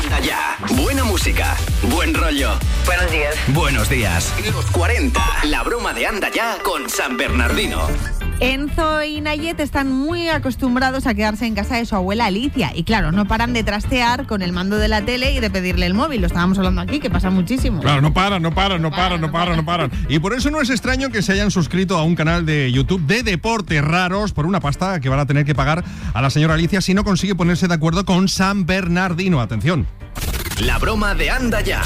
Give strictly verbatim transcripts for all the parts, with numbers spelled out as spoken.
Anda Ya. Buena música, buen rollo. Buenos días. Buenos días. Los cuarenta. La broma de Anda Ya con San Bernardino. Enzo y Nayet están muy acostumbrados a quedarse en casa de su abuela Alicia. Y claro, no paran de trastear con el mando de la tele y de pedirle el móvil. Lo estábamos hablando aquí, que pasa muchísimo. Claro, no paran, no paran, no paran, no paran, no paran. Y por eso no es extraño que se hayan suscrito a un canal de YouTube de deportes raros por una pasta que van a tener que pagar a la señora Alicia si no consigue ponerse de acuerdo con San Bernardino. Atención. La broma de Anda Ya.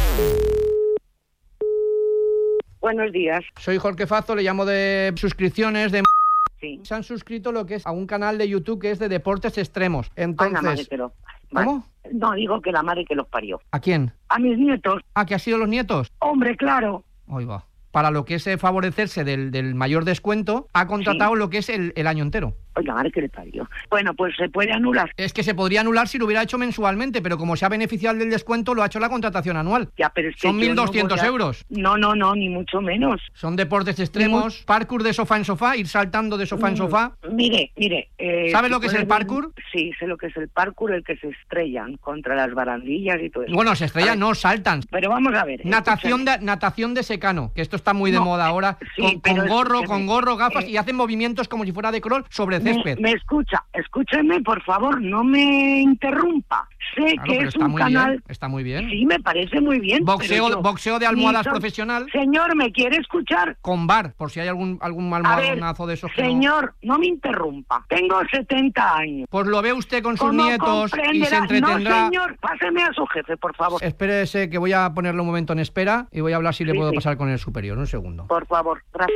Buenos días. Soy Jorge Fazo, le llamo de suscripciones de... Sí. Se han suscrito lo que es a un canal de YouTube que es de deportes extremos. Entonces... Ay, la madre que lo... ¿Cómo? No, digo que la madre que los parió. ¿A quién? A mis nietos. ¿A que ha sido los nietos? Hombre, claro. Ahí va. Para lo que es eh, favorecerse del, del mayor descuento, ha contratado sí. lo que es el, el año entero. Ay, la madre que le parió. Bueno, pues se puede anular. Es que se podría anular si lo hubiera hecho mensualmente, pero como se ha beneficiado del descuento, lo ha hecho la contratación anual. Ya, pero es que son mil doscientos euros. No, no, no, ni mucho menos. Son deportes extremos, parkour de sofá en sofá, ir saltando de sofá en sofá. Mire, mire. Eh, ¿Sabe lo que es el parkour? Sí, sé lo que es el parkour, el que se estrellan contra las barandillas y todo eso. Bueno, se estrellan, no, saltan. Pero vamos a ver. Natación de, natación de secano, que esto está muy de no, moda ahora, sí, con, con gorro, con gorro, gafas, eh, y hacen movimientos como si fuera de crawl sobre césped. Me, me escucha, escúcheme, por favor, no me interrumpa. Sé claro, que es un canal... Bien, está muy bien. Sí, me parece muy bien. Boxeo, yo, boxeo de almohadas son... profesional. Señor, ¿me quiere escuchar? Con bar, por si hay algún, algún almohadonazo de esos que señor, no... no me interrumpa. Tengo setenta años. Pues lo ve usted con sus nietos y se entretendrá... No, señor, páseme a su jefe, por favor. Espérese que voy a ponerle un momento en espera y voy a hablar si sí, le puedo sí. pasar con el superior. Un segundo. Por favor, gracias.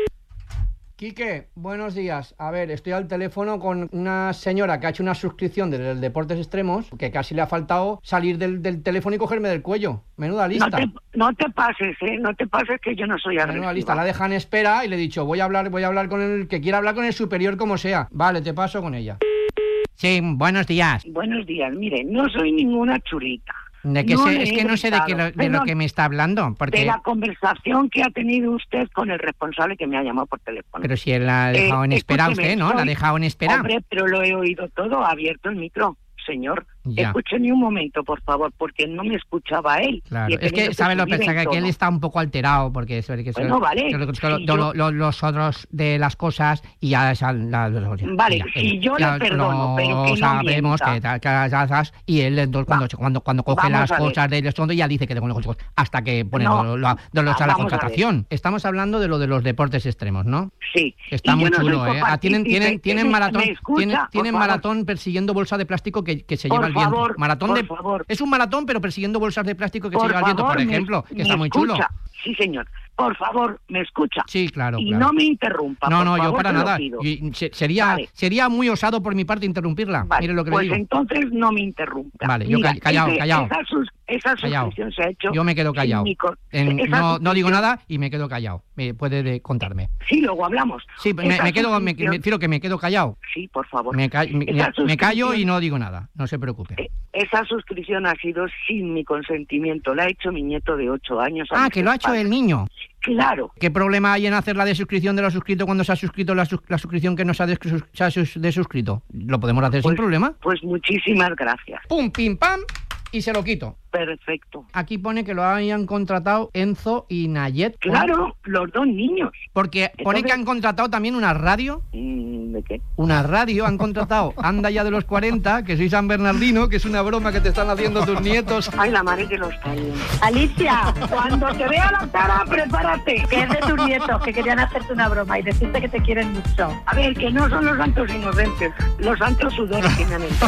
Quique, buenos días. A ver, estoy al teléfono con una señora que ha hecho una suscripción de deportes extremos, que casi le ha faltado salir del, del teléfono y cogerme del cuello. Menuda lista. No te, no te pases, ¿eh? No te pases que yo no soy agresiva. Menuda lista. La dejan en espera y le he dicho, voy a hablar, voy a hablar con el que quiera hablar con el superior como sea. Vale, te paso con ella. Sí, buenos días. Buenos días. Mire, no soy ninguna chulita. ¿De qué no sé? Es que no sé de, qué lo, de Perdón, lo que me está hablando. Porque... De la conversación que ha tenido usted con el responsable que me ha llamado por teléfono. Pero si él la ha dejado eh, en espera usted, ¿no? Soy... La ha dejado en espera. Hombre, pero lo he oído todo, ha abierto el micro. Señor, ya. Escúcheme un momento, por favor, porque no me escuchaba él. Claro, es que, ¿sabe lo que pasa? Que él está un poco alterado, porque es que bueno, vale. Que, que, si que yo... lo, lo, los otros de las cosas y ya... ya, ya vale, ya, si ya, yo ya le perdono, pero que no sabemos mienta. que, que, que, que y él entonces cuando, cuando, cuando coge vamos las cosas de esto ya dice que tengo los cosas hasta que pone no, lo, lo, lo, lo, a la contratación. A Estamos hablando de lo de los deportes extremos, ¿no? Sí. Está muy no chulo, ¿eh? Ah, tienen tienen, tienen maratón, escucha, tienen, tienen maratón persiguiendo bolsa de plástico que, que se por lleva el viento. Favor, maratón por de favor. Es un maratón, pero persiguiendo bolsas de plástico que por se lleva el viento, favor, por ejemplo, me, que está muy escucha. chulo. Sí, señor. Por favor, me escucha. Sí, claro. Y claro. no me interrumpa. No, por no, favor, yo para te nada. Lo pido. Y sería, vale. sería muy osado por mi parte interrumpirla. Vale, Mire lo que pues le digo. entonces no me interrumpa. Vale, yo Mira, callado, ese, callado. Esa, sus, esa suscripción callado. se ha hecho. Yo me quedo callado. En, no, no digo nada y me quedo callado. Me puede contarme. Sí, luego hablamos. Sí, me, me quedo, me, me refiero que me quedo callado. Sí, por favor. Me, ca me, me callo y no digo nada. No se preocupe. Eh, esa suscripción ha sido sin mi consentimiento. La ha hecho mi nieto de ocho años. Ah, que lo ha hecho el niño. Claro. ¿Qué problema hay en hacer la desuscripción de los suscritos cuando se ha suscrito la, sus la suscripción que no se ha, se ha desuscrito? ¿Lo podemos hacer pues, sin problema? Pues muchísimas gracias. Pum, pim, pam, y se lo quito. Perfecto. Aquí pone que lo hayan contratado Enzo y Nayet. Claro, los dos niños. Porque Entonces, pone que han contratado también una radio. ¿De qué? Una radio, han contratado Anda Ya de los cuarenta, que soy San Bernardino, que es una broma que te están haciendo tus nietos. Ay, la madre que los parió. Alicia, cuando te vea la cara, prepárate. Que es de tus nietos, que querían hacerte una broma y decirte que te quieren mucho. A ver, que no son los santos inocentes, los santos sudores que me han entrado.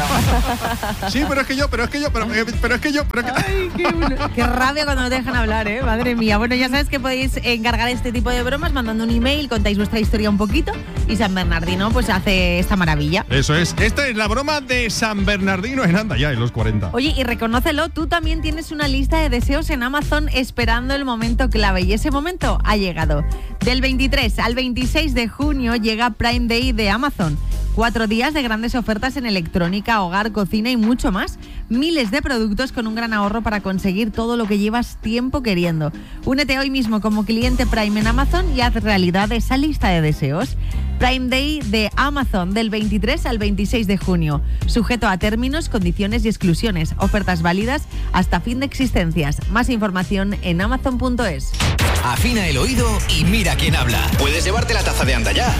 Sí, pero es que yo, pero es que yo, pero, pero es que yo, pero es que... Ay, qué, una... qué rabia cuando no te dejan hablar, ¿eh? Madre mía. Bueno, ya sabes que podéis encargar este tipo de bromas mandando un email, contáis vuestra historia un poquito y San Bernardino pues hace esta maravilla. Eso es. Esta es la broma de San Bernardino en Anda Ya, en los cuarenta. Oye, y reconócelo, tú también tienes una lista de deseos en Amazon esperando el momento clave y ese momento ha llegado. Del veintitrés al veintiséis de junio llega Prime Day de Amazon. Cuatro días de grandes ofertas en electrónica, hogar, cocina y mucho más. Miles de productos con un gran ahorro para conseguir todo lo que llevas tiempo queriendo. Únete hoy mismo como cliente Prime en Amazon y haz realidad esa lista de deseos. Prime Day de Amazon del veintitrés al veintiséis de junio. Sujeto a términos, condiciones y exclusiones. Ofertas válidas hasta fin de existencias. Más información en amazon punto es. Afina el oído y mira quién habla. Puedes llevarte la taza de Anda Ya.